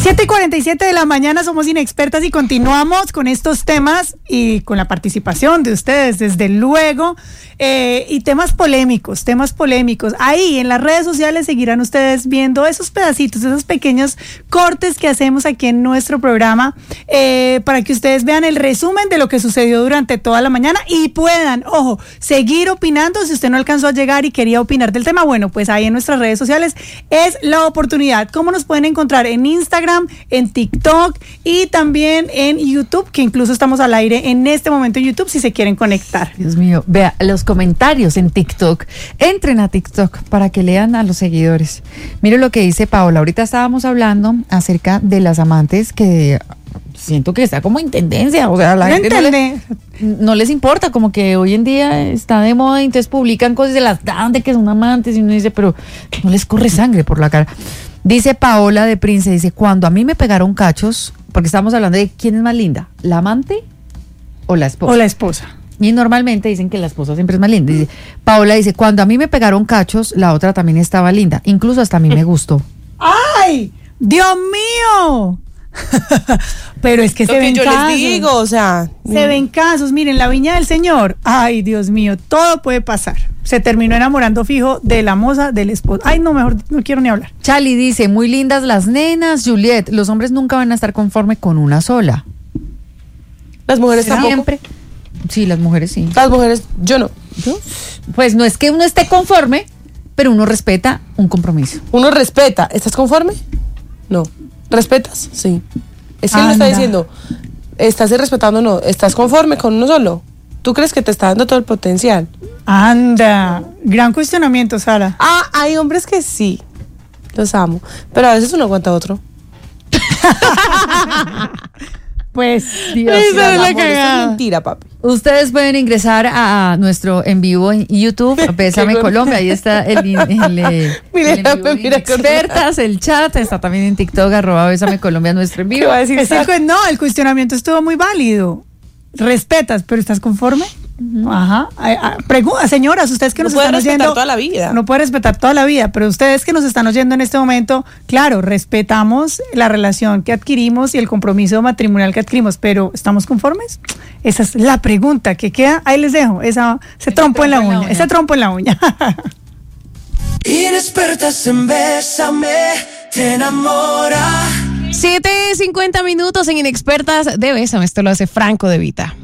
7:47 de la mañana, somos Inexpertas y continuamos con estos temas y con la participación de ustedes, desde luego, y temas polémicos. Ahí en las redes sociales seguirán ustedes viendo esos pedacitos, esos pequeños cortes que hacemos aquí en nuestro programa, para que ustedes vean el resumen de lo que sucedió durante toda la mañana y puedan, ojo, seguir opinando. Si usted no alcanzó a llegar y quería opinar del tema, bueno, pues ahí en nuestras redes sociales es la oportunidad. ¿Cómo nos pueden encontrar? En Instagram, en TikTok y también en YouTube, que incluso estamos al aire en este momento en YouTube si se quieren conectar. Dios mío, vea los comentarios en TikTok. Entren a TikTok para que lean a los seguidores. Mire lo que dice Paola. Ahorita estábamos hablando acerca de las amantes que siento que está como en tendencia. O sea, la gente no les importa, como que hoy en día está de moda y entonces publican cosas y se las dan de que son amantes y uno dice, pero no les corre sangre por la cara. Dice Paola de Prince, dice, cuando a mí me pegaron cachos, porque estamos hablando de quién es más linda, ¿la amante o la esposa? O la esposa. Y normalmente dicen que la esposa siempre es más linda. Dice, Paola dice, cuando a mí me pegaron cachos, la otra también estaba linda, incluso hasta a mí me gustó. ¡Ay! ¡Dios mío! Pero es que se ven casos. Les digo, o sea, se ven casos. Miren, la viña del Señor. Ay, Dios mío, todo puede pasar. Se terminó enamorando fijo de la moza del esposo. Ay, no, mejor no quiero ni hablar. Chali dice, muy lindas las nenas. Juliet, los hombres nunca van a estar conforme con una sola. Las mujeres tampoco. Siempre. Sí, las mujeres sí. Las mujeres, yo no. ¿Yo? Pues no es que uno esté conforme, pero uno respeta un compromiso. Uno respeta. ¿Estás conforme? No. ¿Respetas? Sí. Es que él lo está diciendo. ¿Estás irrespetando o no? ¿Estás conforme con uno solo? ¿Tú crees que te está dando todo el potencial? Anda, gran cuestionamiento, Sara. Hay hombres que sí, los amo, pero a veces uno aguanta a otro. Pues, Dios, esto es mentira, papi. Ustedes pueden ingresar a nuestro en vivo en YouTube, Bésame Colombia, ahí está el Expertas, el chat, está también en TikTok, @Bésame Colombia, nuestro en vivo. No, el cuestionamiento estuvo muy válido. Respetas, pero ¿estás conforme? Ajá. Señoras, ustedes que nos están oyendo, no puede respetar toda la vida. No puede respetar toda la vida, pero ustedes que nos están oyendo en este momento, claro, respetamos la relación que adquirimos y el compromiso matrimonial que adquirimos, pero ¿estamos conformes? Esa es la pregunta que queda. Ahí les dejo ese trompo en la uña. Inexpertas en Bésame, te enamora. 7:50 en Inexpertas de Bésame. Esto lo hace Franco De Vita.